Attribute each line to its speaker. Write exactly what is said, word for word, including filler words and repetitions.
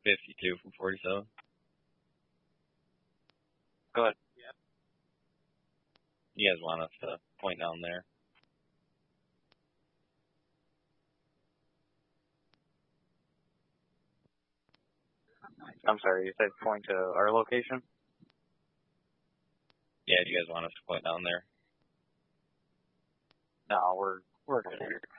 Speaker 1: fifty-two from forty-seven.
Speaker 2: Go ahead.
Speaker 1: You guys want us to point down there?
Speaker 2: I'm sorry, you said point to our location?
Speaker 1: Yeah, do you guys want us to point down there?
Speaker 2: No, we're we're good here.